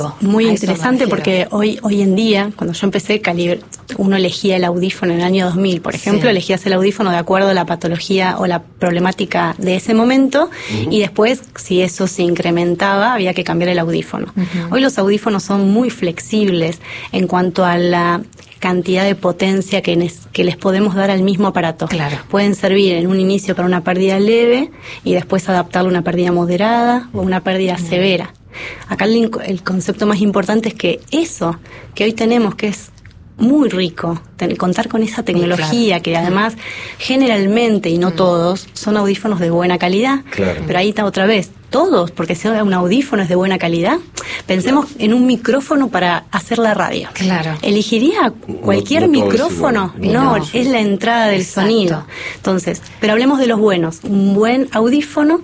Muy interesante porque hoy en día, cuando yo empecé, uno elegía el audífono en el año 2000, por ejemplo, elegías el audífono de acuerdo a la patología o la problemática de ese momento, y después, si eso se incrementaba, había que cambiar el audífono. Hoy los audífonos son muy flexibles en cuanto a la cantidad de potencia que les podemos dar al mismo aparato. Claro. Pueden servir en un inicio para una pérdida leve y después adaptarlo a una pérdida moderada o una pérdida severa. Acá el concepto más importante es que eso que hoy tenemos, que es muy rico, contar con esa tecnología que además generalmente, y no todos, son audífonos de buena calidad. Claro. Pero ahí está otra vez, todos, porque si un audífono es de buena calidad, pensemos en un micrófono para hacer la radio. Claro. ¿Elegiría cualquier micrófono? No, es la entrada del sonido. Entonces, pero hablemos de los buenos. Un buen audífono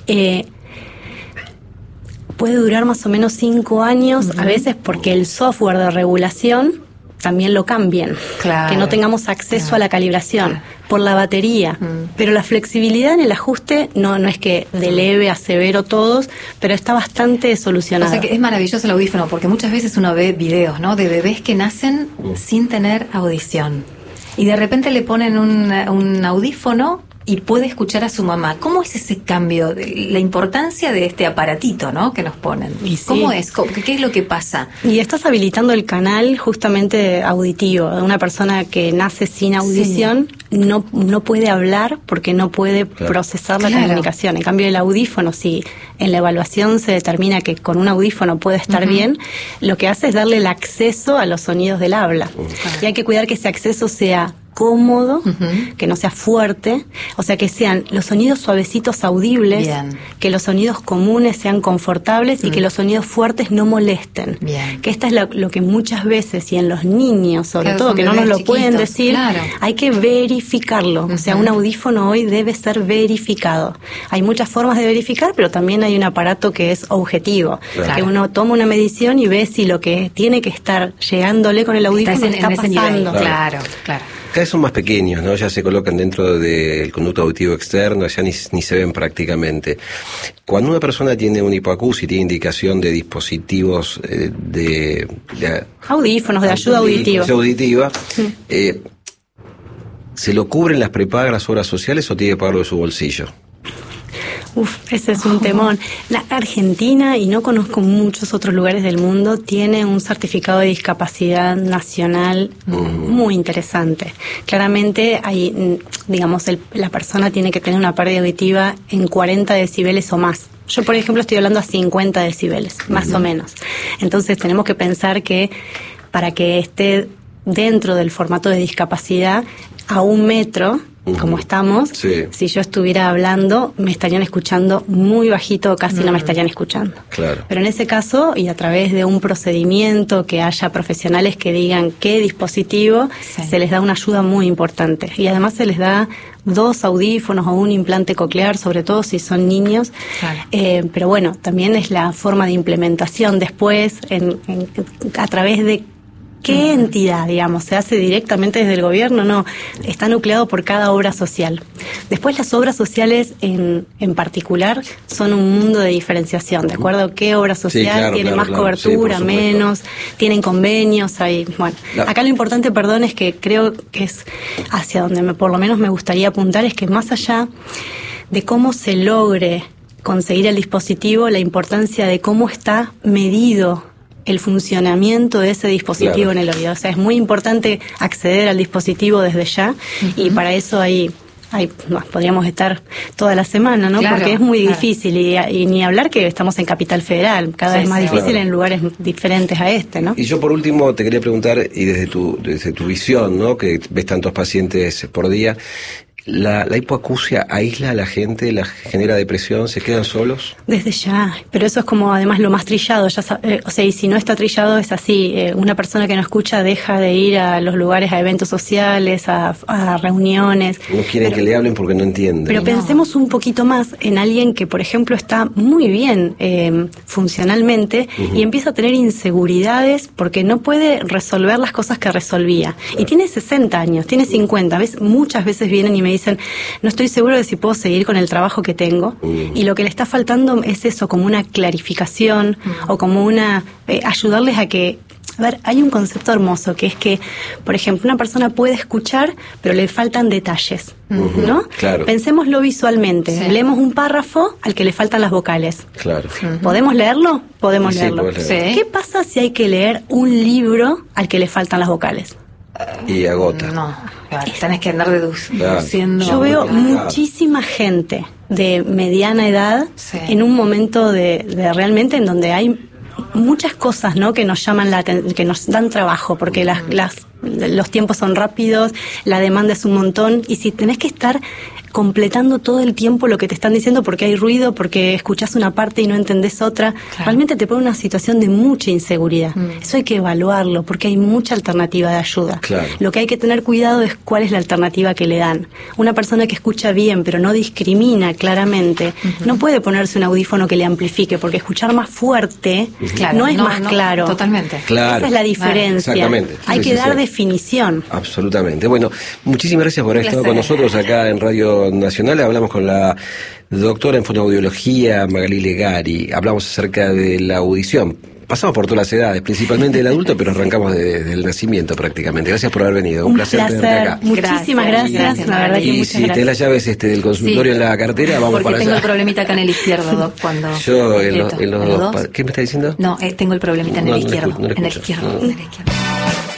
puede durar más o menos 5 años, a veces porque el software de regulación también lo cambien, que no tengamos acceso a la calibración por la batería, pero la flexibilidad en el ajuste no es que de leve a severo todos, pero está bastante solucionado. O sea que es maravilloso el audífono, porque muchas veces uno ve videos, ¿no?, de bebés que nacen sin tener audición y de repente le ponen un audífono y puede escuchar a su mamá. ¿Cómo es ese cambio? La importancia de este aparatito, ¿no?, que nos ponen. ¿Cómo es? ¿Qué es lo que pasa? Y estás habilitando el canal justamente auditivo. Una persona que nace sin audición no puede hablar porque no puede procesar la comunicación. En cambio, el audífono, si en la evaluación se determina que con un audífono puede estar bien, lo que hace es darle el acceso a los sonidos del habla. Y hay que cuidar que ese acceso sea cómodo, que no sea fuerte, o sea, que sean los sonidos suavecitos audibles, que los sonidos comunes sean confortables y que los sonidos fuertes no molesten. Que esta es lo que muchas veces, y en los niños sobre todo, que no nos lo pueden decir, hay que verificarlo. O sea, un audífono hoy debe ser verificado. Hay muchas formas de verificar, pero también hay un aparato que es objetivo, que uno toma una medición y ve si lo que tiene que estar llegándole con el audífono está pasando. Claro. Cada vez son más pequeños, ¿no? Ya se colocan dentro del conducto auditivo externo, ya ni se ven prácticamente. Cuando una persona tiene un hipoacusia y tiene indicación de dispositivos de audífonos, de ayuda auditiva, ¿se lo cubren las prepagas, las obras sociales, o tiene que pagarlo de su bolsillo? Ese es un temón. La Argentina, y no conozco muchos otros lugares del mundo, tiene un certificado de discapacidad nacional muy interesante. Claramente, hay, digamos, la persona tiene que tener una pérdida auditiva en 40 decibeles o más. Yo, por ejemplo, estoy hablando a 50 decibeles, más o menos. Entonces, tenemos que pensar que para que esté dentro del formato de discapacidad, a 1 metro, como estamos, si yo estuviera hablando, me estarían escuchando muy bajito, casi no me estarían escuchando. Claro. Pero en ese caso, y a través de un procedimiento que haya profesionales que digan qué dispositivo, se les da una ayuda muy importante. Y además se les da 2 audífonos o un implante coclear, sobre todo si son niños. Pero bueno, también es la forma de implementación después, a través de ¿qué entidad, digamos? ¿Se hace directamente desde el gobierno? No, está nucleado por cada obra social. Después las obras sociales en particular son un mundo de diferenciación, ¿de acuerdo a qué obra social tiene más cobertura, menos, tienen convenios, acá lo importante, es que creo que es hacia donde por lo menos me gustaría apuntar, es que más allá de cómo se logre conseguir el dispositivo, la importancia de cómo está medido el funcionamiento de ese dispositivo en el oído. O sea, es muy importante acceder al dispositivo desde ya, y para eso podríamos estar toda la semana, ¿no? Porque es muy difícil, y ni hablar que estamos en Capital Federal, cada vez más difícil en lugares diferentes a este, ¿no? Y yo por último te quería preguntar, y desde tu visión, ¿no?, que ves tantos pacientes por día, ¿La hipoacusia aísla a la gente, la genera depresión, se quedan solos? Desde ya, pero eso es como además lo más trillado, o sea, y si no está trillado es así, una persona que no escucha deja de ir a los lugares, a eventos sociales, a reuniones. No quieren que le hablen porque no entienden. Pero pensemos un poquito más en alguien que, por ejemplo, está muy bien funcionalmente y empieza a tener inseguridades porque no puede resolver las cosas que resolvía. Y tiene 60 años, tiene 50, muchas veces vienen y me me dicen, no estoy seguro de si puedo seguir con el trabajo que tengo, y lo que le está faltando es eso, como una clarificación, o como una, ayudarles a que, a ver, hay un concepto hermoso que es que, por ejemplo, una persona puede escuchar, pero le faltan detalles, ¿no? Claro. Pensémoslo visualmente. Sí. Leemos un párrafo al que le faltan las vocales. Claro. ¿Podemos leerlo? Podemos Sí, leerlo. podés leerlo. Sí. ¿Qué pasa si hay que leer un libro al que le faltan las vocales? Y agota. No, tenés que andar deduciendo. Yo veo claro. muchísima gente de mediana edad Sí. en un momento de realmente en donde hay muchas cosas, ¿no?, que nos llaman que nos dan trabajo, porque los tiempos son rápidos, la demanda es un montón, y si tenés que estar completando todo el tiempo lo que te están diciendo porque hay ruido, porque escuchás una parte y no entendés otra, realmente te pone en una situación de mucha inseguridad. Eso hay que evaluarlo, porque hay mucha alternativa de ayuda. Claro. Lo que hay que tener cuidado es cuál es la alternativa que le dan. Una persona que escucha bien pero no discrimina claramente, no puede ponerse un audífono que le amplifique, porque escuchar más fuerte Claro, no es más claro. Totalmente. Claro. Esa es la diferencia. Exactamente. Hay Sí, que sí, dar sí. definición. Absolutamente. Bueno, muchísimas gracias por haber estado con placer. nosotros acá en Radio Nacional. Hablamos con la doctora en fonoaudiología Magalí Legari. Hablamos acerca de la audición. Pasamos por todas las edades, principalmente del adulto, pero arrancamos desde el nacimiento prácticamente. Gracias por haber venido. Un placer tenerte acá. Muchísimas gracias. La verdad que Y muchas si tenés gracias. las llaves del consultorio en la cartera, vamos Porque para tengo allá. el problemita acá en el izquierdo, Doc, cuando... Yo en los ¿En los dos. dos? ¿Qué me está diciendo? No, tengo el problemita en No, el no le izquierdo. escucho, no le En el escucho. izquierdo. En el izquierdo.